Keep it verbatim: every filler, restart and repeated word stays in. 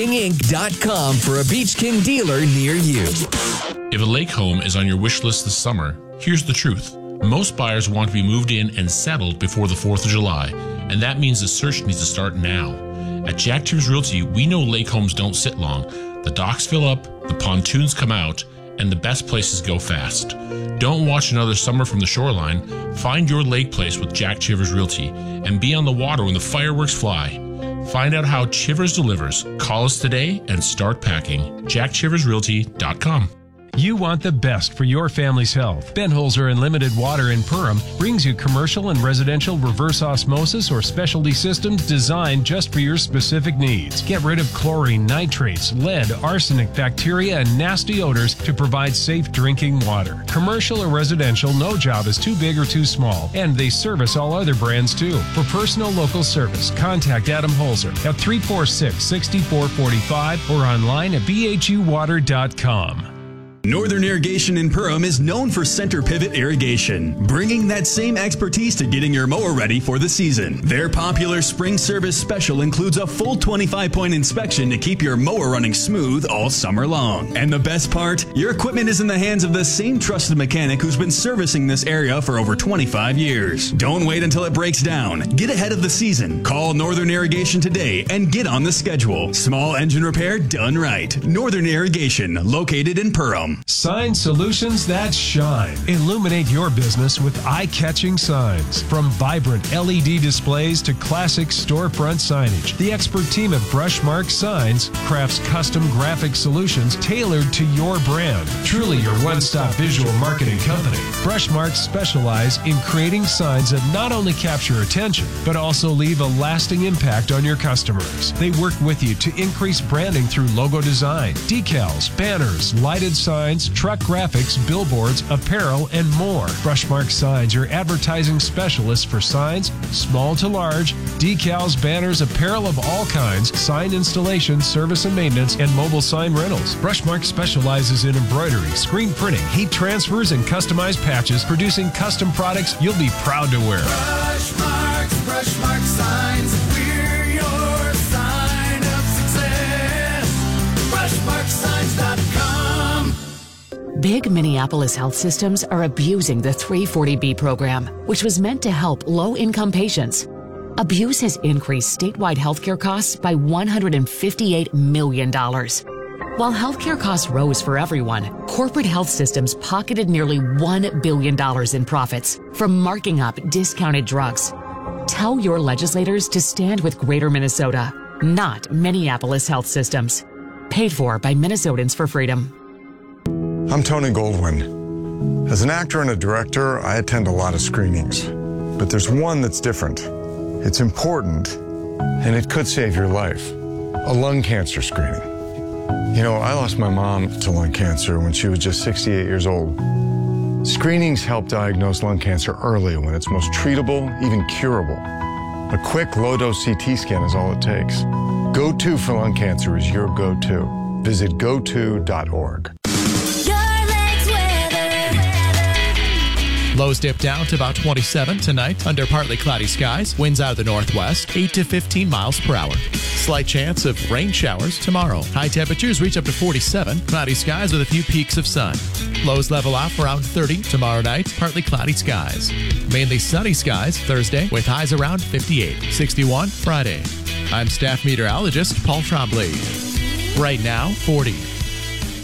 Inc dot com for a Beach King dealer near you. If a lake home is on your wish list this summer, here's the truth. Most buyers want to be moved in and settled before the fourth of July, and that means the search needs to start now. At Jack Tibbs Realty, we know lake homes don't sit long. The docks fill up, the pontoons come out, and the best places go fast. Don't watch another summer from the shoreline. Find your lake place with Jack Chivers Realty and be on the water when the fireworks fly. Find out how Chivers delivers. Call us today and start packing. jack chivers realty dot com. You want the best for your family's health. Benholzer Unlimited Water in Perham brings you commercial and residential reverse osmosis or specialty systems designed just for your specific needs. Get rid of chlorine, nitrates, lead, arsenic, bacteria, and nasty odors to provide safe drinking water. Commercial or residential, no job is too big or too small, and they service all other brands too. For personal local service, contact Adam Holzer at three four six, six four four five or online at b h u water dot com. Northern Irrigation in Perham is known for center pivot irrigation, bringing that same expertise to getting your mower ready for the season. Their popular spring service special includes a full twenty-five point inspection to keep your mower running smooth all summer long. And the best part, your equipment is in the hands of the same trusted mechanic who's been servicing this area for over twenty-five years. Don't wait until it breaks down. Get ahead of the season. Call Northern Irrigation today and get on the schedule. Small engine repair done right. Northern Irrigation, located in Perham. Sign solutions that shine. Illuminate your business with eye-catching signs. From vibrant L E D displays to classic storefront signage, the expert team at Brushmark Signs crafts custom graphic solutions tailored to your brand. Truly your one-stop visual marketing company. Brushmarks specialize in creating signs that not only capture attention, but also leave a lasting impact on your customers. They work with you to increase branding through logo design, decals, banners, lighted signs, truck graphics, billboards, apparel, and more. Brushmark Signs, your advertising specialists for signs, small to large, decals, banners, apparel of all kinds, sign installation, service and maintenance, and mobile sign rentals. Brushmark specializes in embroidery, screen printing, heat transfers, and customized patches, producing custom products you'll be proud to wear. Brushmarks, Brushmark Signs, we're your sign of success. brushmark signs dot com. Big Minneapolis health systems are abusing the three forty B program, which was meant to help low-income patients. Abuse has increased statewide healthcare costs by one hundred fifty-eight million dollars. While healthcare costs rose for everyone, corporate health systems pocketed nearly one billion dollars in profits from marking up discounted drugs. Tell your legislators to stand with Greater Minnesota, not Minneapolis health systems. Paid for by Minnesotans for Freedom. I'm Tony Goldwyn. As an actor and a director, I attend a lot of screenings. But there's one that's different. It's important, and it could save your life. A lung cancer screening. You know, I lost my mom to lung cancer when she was just sixty-eight years old. Screenings help diagnose lung cancer early when it's most treatable, even curable. A quick low-dose C T scan is all it takes. Go To for lung cancer is your go-to. Visit go to dot org. Lows dip down to about twenty-seven tonight under partly cloudy skies. Winds out of the northwest, eight to fifteen miles per hour. Slight chance of rain showers tomorrow. High temperatures reach up to forty-seven. Cloudy skies with a few peaks of sun. Lows level off around thirty tomorrow night. Partly cloudy skies. Mainly sunny skies Thursday with highs around fifty-eight. sixty-one Friday. I'm staff meteorologist Paul Trombley. Right now, forty.